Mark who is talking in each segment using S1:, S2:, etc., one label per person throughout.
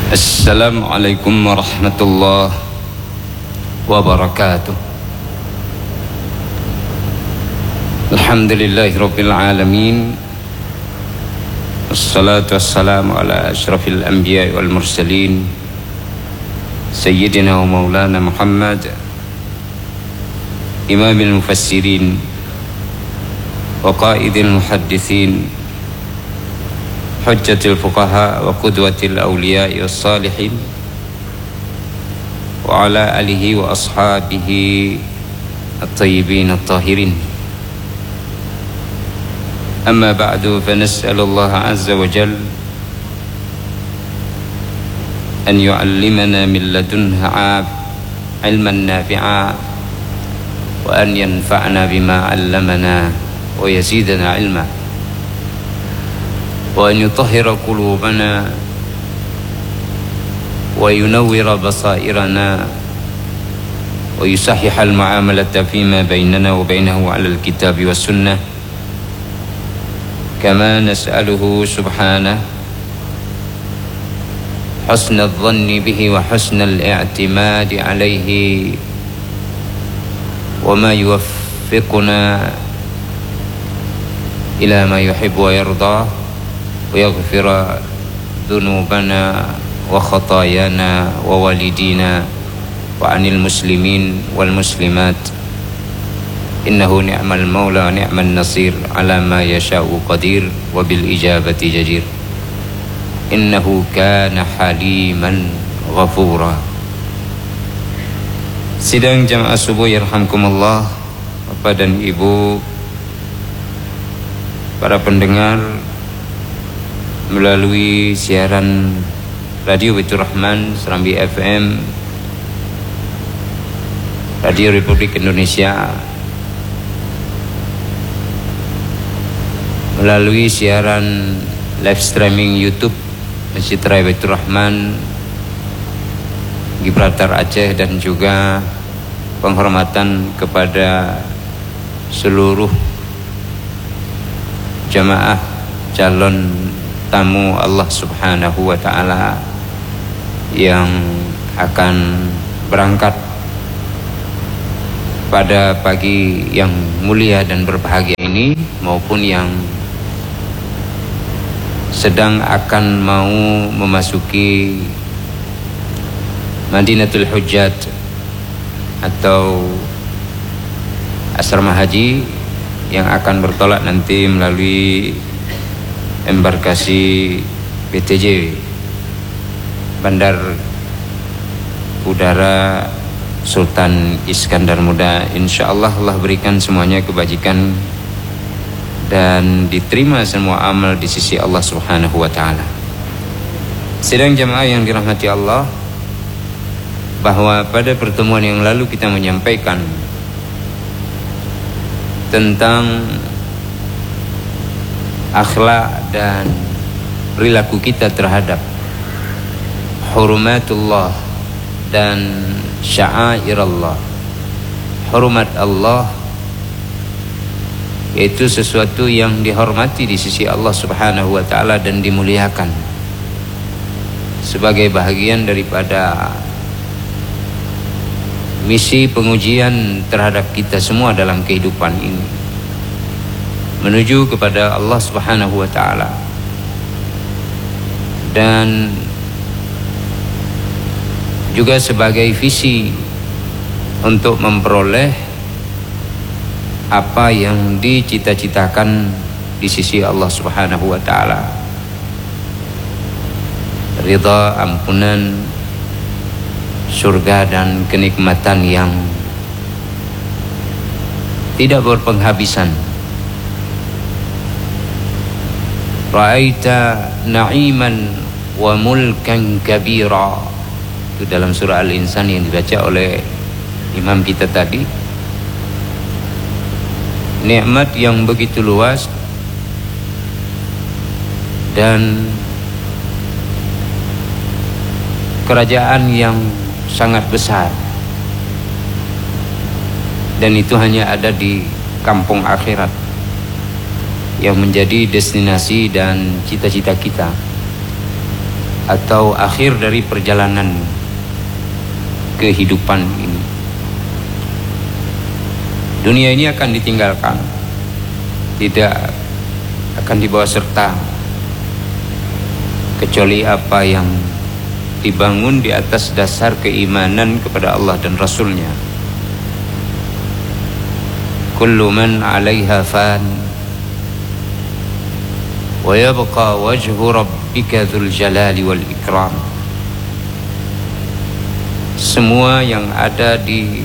S1: Assalamualaikum warahmatullahi wabarakatuh. Alhamdulillahi rabbil alamin. Wassalatu wassalamu ala ashrafil anbiya wal mursalin Sayyidina wa maulana Muhammad Imamil mufassirin wa qaidil muhaddithin Hujjatul fuqaha wa qudwatil awliya'i was salihin wa ala alihi wa ashabihi at-tayyibin at-tahirin. Amma ba'du, fa nas'alullaha azza wa jalla an yu'allimana min ladunha ilman nafi'a wa an yanfa'na bima 'allamana wa yazidana ilma wa an yutahhira qulubana wa yunawwira basairana wa yusahhiha al-mu'amalata fima bainana wa bainahu 'ala al-kitabi was sunnah kama nas'aluhu subhanahu husna adh-dhanni bihi wa husna al-i'timadi 'alayhi wa ma yuwaffiquna ila ma yuhibbu wa yardah wa yaghfira dhunubana wa khatayana wa walidina wa anil muslimin wal muslimat innahu ni'mal maula wa ni'man nasir ala ma yasha'u qadir wa bil ijabati jadir innahu kana haliman ghafura. Sidang jamaah subuh yarhamkumullah, Bapak dan Ibu, para pendengar melalui siaran Radio Baitur Rahman, Serambi FM, Radio Republik Indonesia, melalui siaran live streaming YouTube Masjid Raya Baitur Rahman Gibraltar Aceh, dan juga penghormatan kepada seluruh jamaah calon tamu Allah subhanahu wa ta'ala yang akan berangkat pada pagi yang mulia dan berbahagia ini, maupun yang sedang akan mau memasuki Madinatul Hujjat atau asrama haji yang akan bertolak nanti melalui embarkasi BTJ Bandar Udara Sultan Iskandar Muda. InsyaAllah Allah berikan semuanya kebajikan dan diterima semua amal di sisi Allah subhanahu wa ta'ala. Sidang jamaah yang dirahmati Allah, bahwa pada pertemuan yang lalu kita menyampaikan tentang akhlak dan perilaku kita terhadap hurumatullah dan sya'airallah. Hurumat Allah yaitu sesuatu yang dihormati di sisi Allah subhanahu wa ta'ala dan dimuliakan sebagai bahagian daripada misi pengujian terhadap kita semua dalam kehidupan ini, menuju kepada Allah subhanahu wa ta'ala, dan juga sebagai visi untuk memperoleh apa yang dicita-citakan di sisi Allah subhanahu wa ta'ala, ridha, ampunan, surga, dan kenikmatan yang tidak berpenghabisan. Ra'aita na'iman wa mulkan kabira, itu dalam surah Al-Insan yang dibaca oleh imam kita tadi. Nikmat yang begitu luas dan kerajaan yang sangat besar, dan itu hanya ada di kampung akhirat yang menjadi destinasi dan cita-cita kita. atau akhir dari perjalanan kehidupan ini. Dunia ini akan ditinggalkan, tidak akan dibawa serta, kecuali apa yang dibangun di atas dasar keimanan kepada Allah dan Rasulnya. Kullu man 'alaiha fan wa yabqa wajhu rabbika dzul jalali wal ikram. Semua yang ada di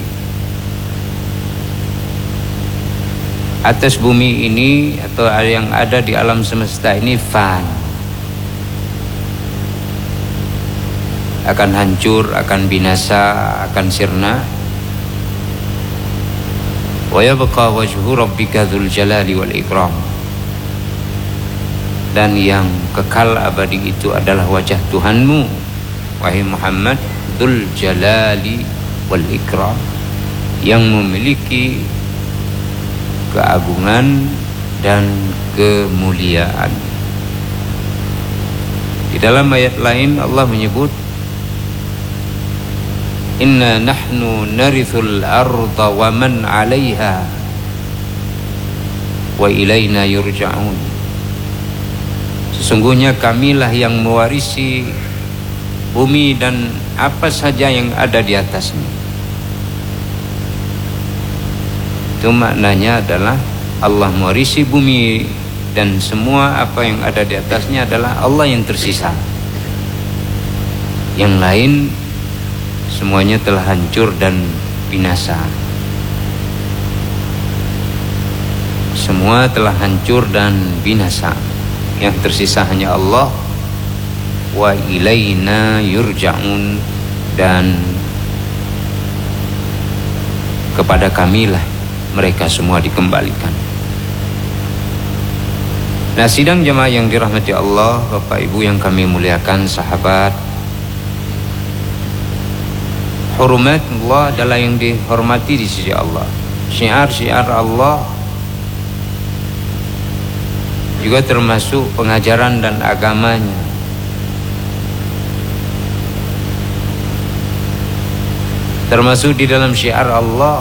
S1: atas bumi ini atau yang ada di alam semesta ini fan, akan hancur, akan binasa, akan sirna. Wa yabqa wajhu rabbika dzul jalali wal ikram. Dan yang kekal abadi itu adalah wajah Tuhanmu, wahai Muhammad, dzul jalali wal ikram, yang memiliki keagungan dan kemuliaan. Di dalam ayat lain Allah menyebut, inna nahnu narithul arda wa man 'alaiha wa ilaina yurja'un. Sesungguhnya kamilah yang mewarisi bumi dan apa saja yang ada di atasnya. Itu maknanya adalah Allah mewarisi bumi dan semua apa yang ada di atasnya adalah Allah yang tersisa. Yang lain semuanya telah hancur dan binasa. Semua telah hancur dan binasa. Yang tersisa hanya Allah. Wa ilaina yurja'un, dan kepada kamilah mereka semua dikembalikan. Nah, sidang jemaah yang dirahmati Allah, Bapak Ibu yang kami muliakan, sahabat, hurumatullah adalah yang dihormati di sisi Allah. Syiar-syiar Allah juga termasuk pengajaran dan agamanya. Termasuk di dalam syiar Allah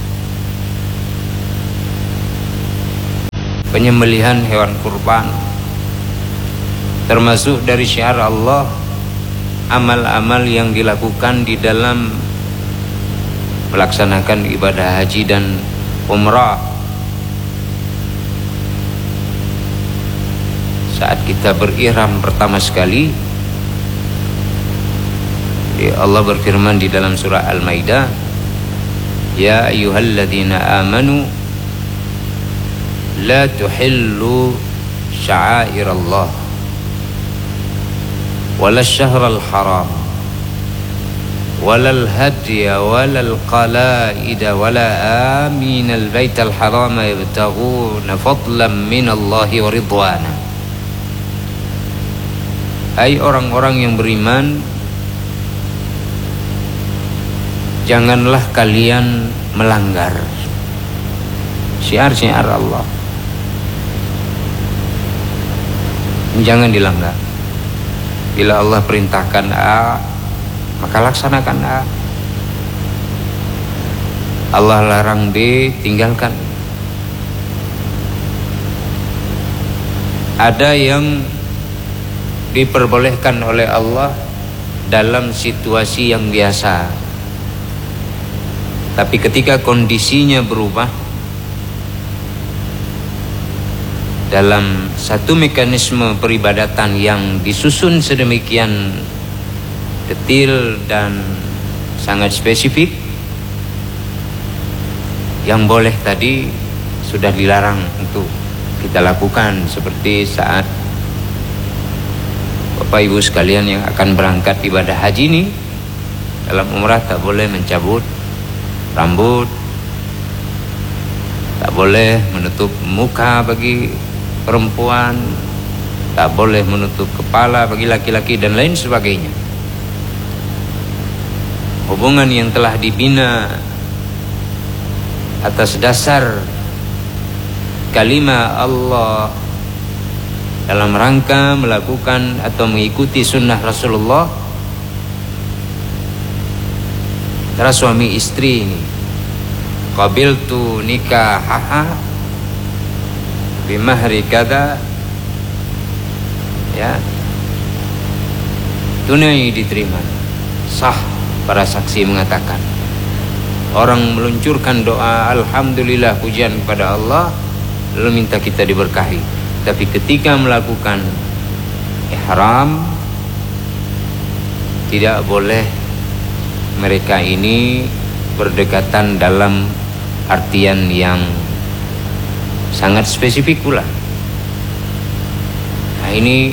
S1: penyembelihan hewan kurban. Termasuk dari syiar Allah amal-amal yang dilakukan di dalam melaksanakan ibadah haji dan umrah. Saat kita berihram pertama sekali, Allah berfirman di dalam surah Al-Maidah, ya ayyuhalladzina amanu la tuhillu sya'airallah wala syahral haram wala al-hadiya wala al-qala'ida wala aminal baital harama yabtaghuna fadlan minallahi wa ridwana. Hai orang-orang yang beriman, janganlah kalian melanggar syiar-syiar Allah. Jangan dilanggar. Bila Allah perintahkan A, maka laksanakan A. Allah larang B, tinggalkan. Ada yang diperbolehkan oleh Allah dalam situasi yang biasa, tapi ketika kondisinya berubah, dalam satu mekanisme peribadatan yang disusun sedemikian detail dan sangat spesifik, yang boleh tadi sudah dilarang untuk kita lakukan. Seperti saat Bapak Ibu sekalian yang akan berangkat ibadah haji ini, dalam umrah tak boleh mencabut rambut, tak boleh menutup muka bagi perempuan, tak boleh menutup kepala bagi laki-laki, dan lain sebagainya. Hubungan yang telah dibina atas dasar kalimat Allah dalam rangka melakukan atau mengikuti sunnah Rasulullah. Antara suami istri ini, qabiltu nikahaha bimahri kada, ya, tunai diterima, sah. Para saksi mengatakan, orang meluncurkan doa alhamdulillah, pujian kepada Allah, lalu minta kita diberkahi, tapi ketika melakukan ihram tidak boleh mereka ini berdekatan dalam artian yang sangat spesifik pula. Nah, ini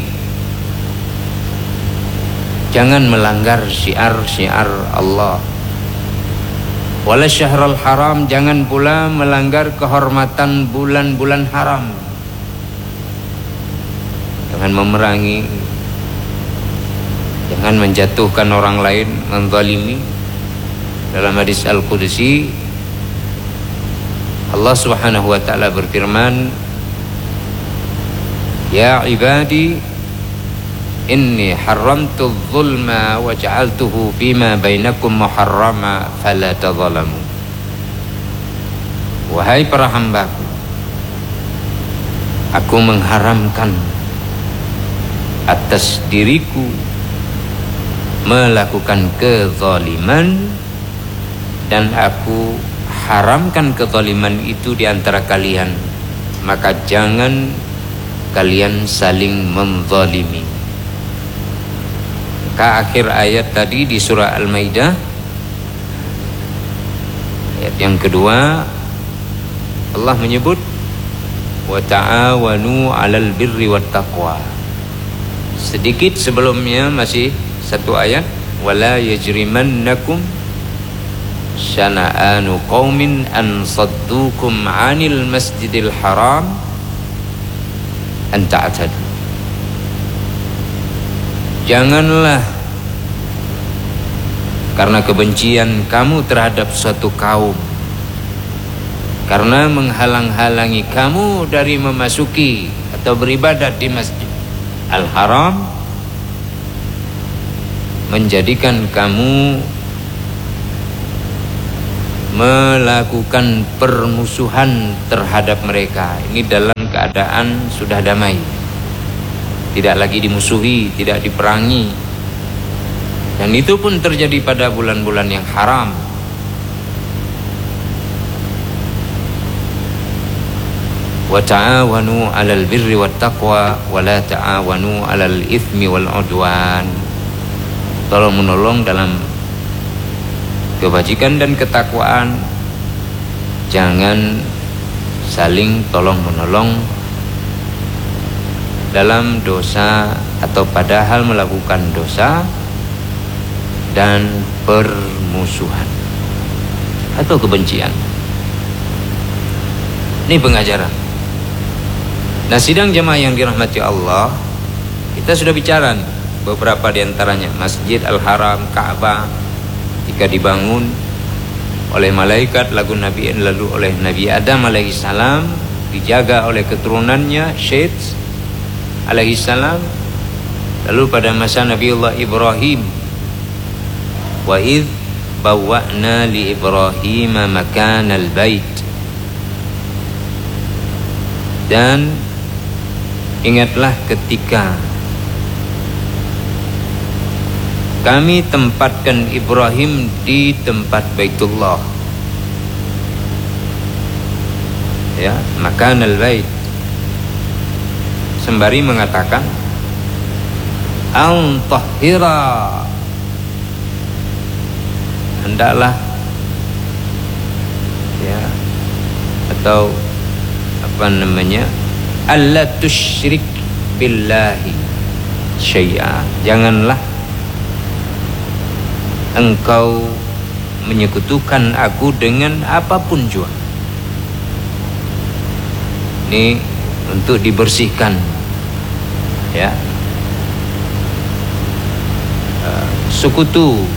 S1: jangan melanggar syiar-syiar Allah. Wala syahrul haram, jangan pula melanggar kehormatan bulan-bulan haram. Jangan memerangi, jangan menjatuhkan orang lain, menzalimi. Dalam hadis Al-Qudsi, Allah Subhanahu wa taala berfirman, ya ibadi inni haramtu dzulma wa ja'altuhu fima bainakum muharrama fala tadzalamu. Wahai para hambaku, aku mengharamkan atas diriku melakukan kezaliman, dan aku haramkan kezaliman itu di antara kalian, maka jangan kalian saling menzalimi. Maka akhir ayat tadi di surah Al-Maidah, ayat yang kedua, Allah menyebut wa ta'awanu 'alal birri wat taqwa. Sedikit sebelumnya masih satu ayat, wala yajrimannakum syana'anu qaumin an saddukum 'anil masjidil haram an ta'tadu. Janganlah karena kebencian kamu terhadap suatu kaum, karena menghalang-halangi kamu dari memasuki atau beribadat di Masjid Al-Haram, menjadikan kamu melakukan permusuhan terhadap mereka. Ini dalam keadaan sudah damai, tidak lagi dimusuhi, tidak diperangi. Dan itu pun terjadi pada bulan-bulan yang haram. Wa ta'awanu 'alal birri wat taqwa wa la ta'awanu 'alal itsmi wal 'udwan. Tolong menolong dalam kebajikan dan ketakwaan, jangan saling tolong menolong dalam dosa atau padahal melakukan dosa dan permusuhan atau kebencian. Ini pengajaran. Nah, sidang jamaah yang dirahmati Allah, kita sudah bicara beberapa diantaranya. Masjid Al-Haram, Ka'bah, ketika dibangun oleh malaikat lalu oleh Nabi Adam alaihissalam, dijaga oleh keturunannya Syed alaihissalam. Lalu pada masa Nabiullah Ibrahim, wa idh bawwa'na li Ibrahim makanal bait, dan ingatlah ketika kami tempatkan Ibrahim di tempat Baitullah, ya, makanal bait, sembari mengatakan antahira, hendaklah, ya, atau apa namanya, alla tusyrik billahi syai'a, janganlah engkau menyekutukan aku dengan apapun jua. Ini untuk dibersihkan, ya, sekutu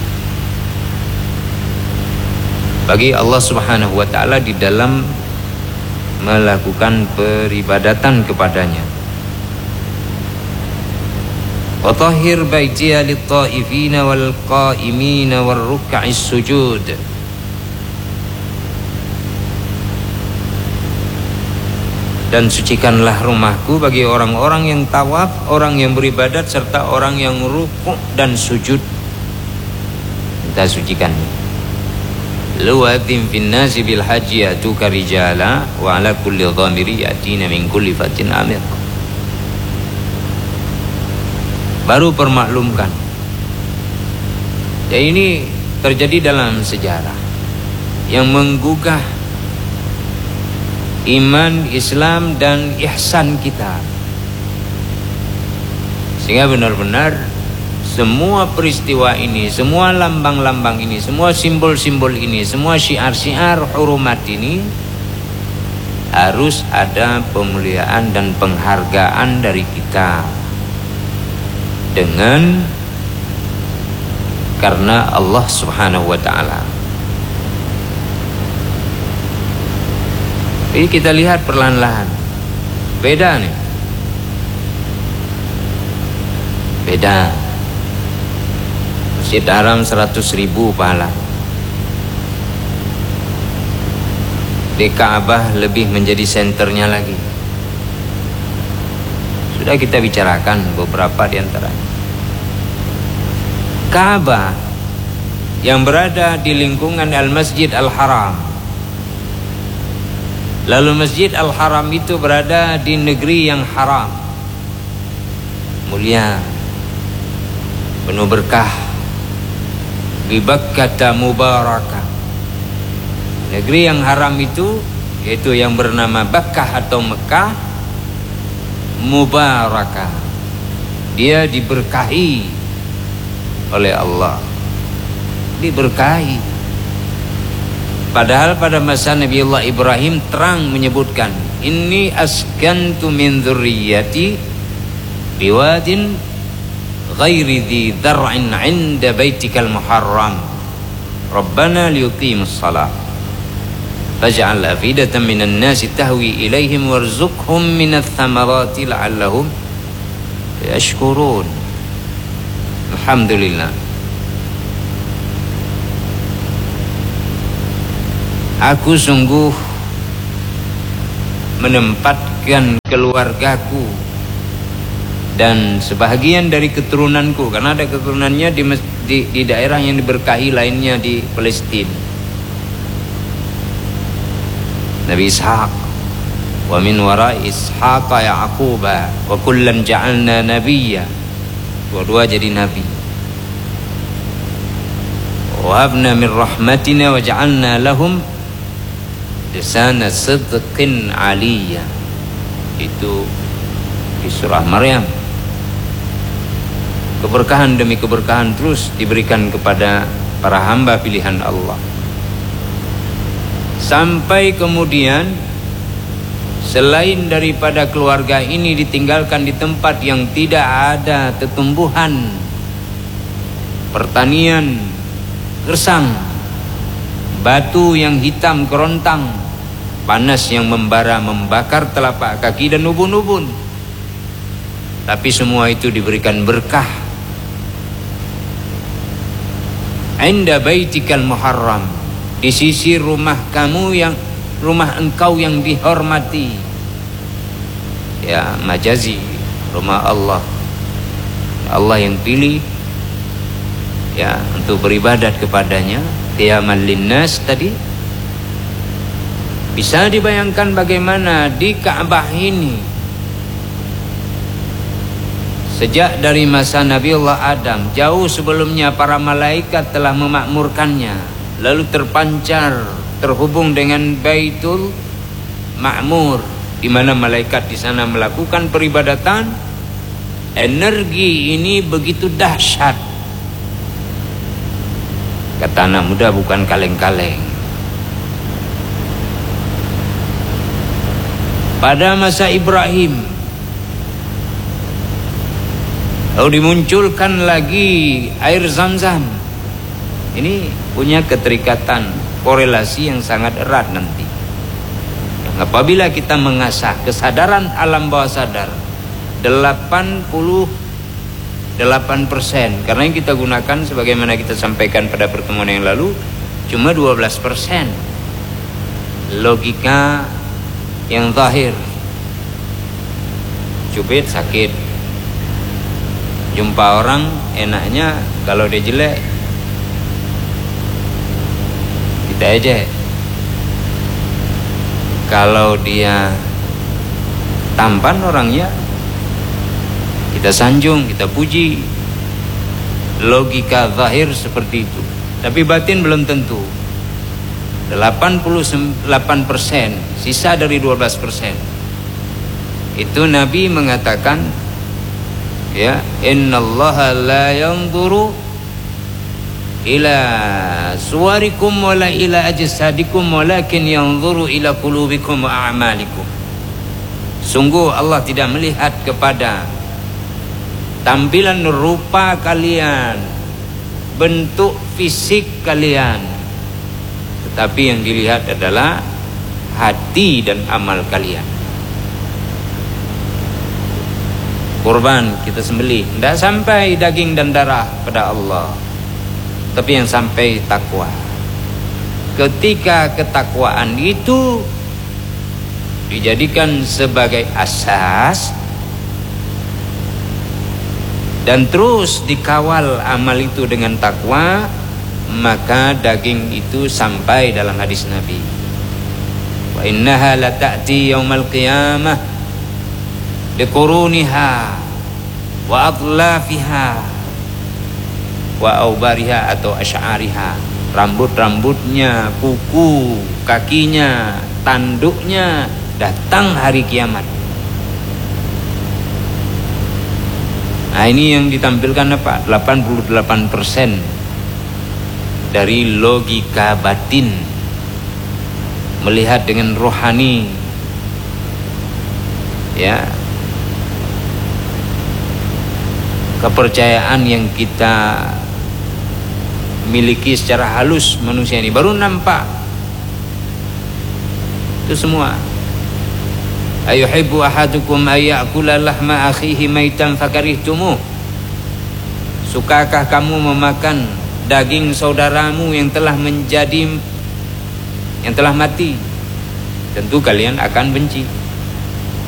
S1: bagi Allah Subhanahu wa taala di dalam melakukan peribadatan kepadanya. wa tahhir baitiya lit-ta'ifina wal qa'imina war ruk'is sujud. Dan sucikanlah rumahku bagi orang-orang yang tawaf, orang yang beribadat, serta orang yang rukuk dan sujud. Kita sucikan. Lu'adzim fin nasi bil haji yatuka rijala wa ala kulli dhamiri yatina min kulli fatin amir. Baru permaklumkan. Ya, ini terjadi dalam sejarah yang menggugah iman, Islam dan ihsan kita, sehingga benar-benar semua peristiwa ini, semua lambang-lambang ini, semua simbol-simbol ini, semua syiar-syiar hurumat ini harus ada pemuliaan dan penghargaan dari kita karena Allah Subhanahu wa ta'ala. Jadi kita lihat perlahan-lahan. Beda nih. Beda. Masjid Haram 100.000 pahala. Di Ka'bah lebih menjadi senternya lagi. Sudah kita bicarakan beberapa di antaranya. Ka'bah yang berada di lingkungan Al-Masjid Al-Haram. Lalu Masjid Al-Haram itu berada di negeri yang haram, mulia, penuh berkah, bi Bakkah mubarakah. Negeri yang haram itu, yaitu yang bernama Bakkah atau Mekah, mubarakah. Dia diberkahi oleh Allah, diberkahi. Padahal pada masa Nabiullah Ibrahim terang menyebutkan, inni askantu min dzurriyyati biwadin ghairi dzi dzar'in 'inda baitikal muharram rabbana liyuqimus shalah faj'al afidatan minan nasi tahwi ilaihim warzuqhum minats thamarati la'allahum yashkurun. Alhamdulillah. Aku sungguh menempatkan keluargaku dan sebahagian dari keturunanku, karena ada keturunannya di daerah yang diberkahi lainnya di Palestina. Nabi Ishaq, wa min wara'i Ishaq Ya'qub wa kullan ja'alna nabiyya. Dua-dua jadi nabi. Wa habna min rahmatina wa ja'alna lahum lisana sidqin aliyah. Itu di surah Maryam. Keberkahan demi keberkahan terus diberikan kepada para hamba pilihan Allah, sampai kemudian selain daripada keluarga ini ditinggalkan di tempat yang tidak ada tumbuhan, pertanian gersang, batu yang hitam kerontang, panas yang membara membakar telapak kaki dan ubun-ubun. Tapi semua itu diberikan berkah. Inda baitikal muharram, di sisi rumah engkau yang dihormati. Ya, majazi, rumah Allah. Allah yang pilih ya untuk beribadat kepadanya. Qiyaman linnas tadi. Bisa dibayangkan bagaimana di Ka'bah ini, sejak dari masa Nabiullah Adam, jauh sebelumnya para malaikat telah memakmurkannya, lalu terpancar terhubung dengan Baitul Ma'mur, di mana malaikat di sana melakukan peribadatan. Energi ini begitu dahsyat, kata anak muda, bukan kaleng-kaleng. Pada masa Ibrahim, lalu dimunculkan lagi air Zam-Zam. Ini punya keterikatan, korelasi yang sangat erat nanti. Apabila kita mengasah kesadaran alam bawah sadar, 88 8%. Karena yang kita gunakan sebagaimana kita sampaikan pada pertemuan yang lalu cuma 12%. Logika yang zahir. Cubit sakit. Jumpa orang enaknya kalau dia jelek kita ejek. Kalau dia tampan orangnya kita sanjung, kita puji. Logika zahir seperti itu. Tapi batin belum tentu. 88%, sisa dari 12%. Itu Nabi mengatakan, ya, innallaha la yanzuru ila suwarikum wala ila ajsadikum walakin yanzuru ila qulubikum wa a'malikum. Sungguh Allah tidak melihat kepada tampilan rupa kalian, bentuk fisik kalian, tetapi yang dilihat adalah hati dan amal kalian. Kurban kita sembelih, tidak sampai daging dan darah pada Allah, tapi yang sampai takwa. Ketika ketakwaan itu dijadikan sebagai asas dan terus dikawal amal itu dengan takwa, maka daging itu sampai dalam hadis Nabi. Wa innaha la ta'ti yaumal qiyamah biquruniha wa adlafiha wa aubariha atau asy'ariha. Rambut-rambutnya, kuku, kakinya, tanduknya datang hari kiamat. Nah, ini yang ditampilkan apa? 88% dari logika batin, melihat dengan rohani, ya, kepercayaan yang kita miliki secara halus manusia ini baru nampak itu semua. Ayuhibbu ahadukum ayyakula lahma akhihi maitan fakarihtumuh. Sukakah kamu memakan daging saudaramu yang telah mati? Tentu kalian akan benci.